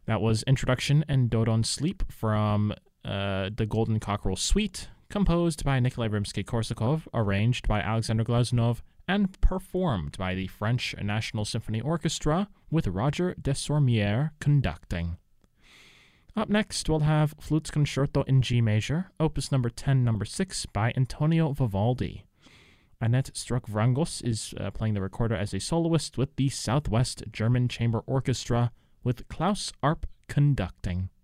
That was Introduction and Dodon Sleep from the Golden Cockerel Suite, composed by Nikolai Rimsky-Korsakov, arranged by Alexander Glazunov, and performed by the French National Symphony Orchestra with Roger Desormière conducting. Up next, we'll have Flutes Concerto in G major, opus number 10, number 6, by Antonio Vivaldi. Annette Struck-Vrangos is playing the recorder as a soloist with the Southwest German Chamber Orchestra with Klaus Arp conducting.